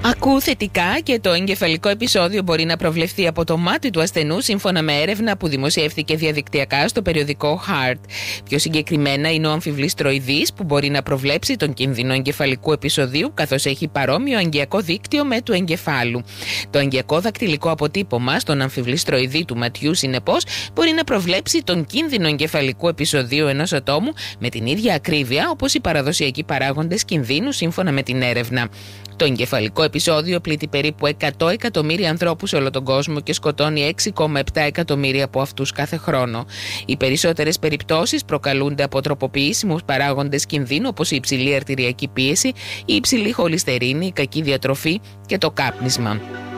Ακού θετικά και το εγκεφαλικό επεισόδιο μπορεί να προβλεφθεί από το μάτι του ασθενού σύμφωνα με έρευνα που δημοσιεύθηκε διαδικτυακά στο περιοδικό Heart. Πιο συγκεκριμένα είναι ο αμφιβληστροειδής που μπορεί να προβλέψει τον κίνδυνο εγκεφαλικού επεισοδίου καθώς έχει παρόμοιο αγκιακό δίκτυο με του εγκεφάλου. Το αγκιακό δακτυλικό αποτύπωμα στον αμφιβληστροειδή του ματιού συνεπώς μπορεί να προβλέψει τον κίνδυνο εγκεφαλικού επεισοδίου ενός ατόμου με την ίδια ακρίβεια όπως οι παραδοσιακοί παράγοντες κινδύνου σύμφωνα με την έρευνα. Το εγκεφαλικό επεισόδιο πλήττει περίπου 100 εκατομμύρια ανθρώπους σε όλο τον κόσμο και σκοτώνει 6,7 εκατομμύρια από αυτούς κάθε χρόνο. Οι περισσότερες περιπτώσεις προκαλούνται από τροποποιήσιμους παράγοντες κινδύνου όπως η υψηλή αρτηριακή πίεση, η υψηλή χολυστερίνη, η κακή διατροφή και το κάπνισμα.